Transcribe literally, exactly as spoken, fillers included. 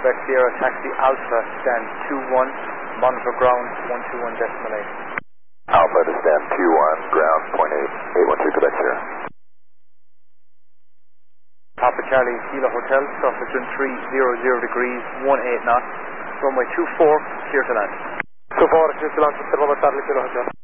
Quebec Sierra, taxi Alpha, stand two one, monitor ground one two one decimal eight. Alpha to stand two one, ground point eight, eight one two Quebec Sierra. Papa Charlie, Kilo Hotel, surface wind three zero zero degrees, one eight knots, runway two four, clear to land. two four, clear to land, Mr. Robert Charlie, Kilo Hotel.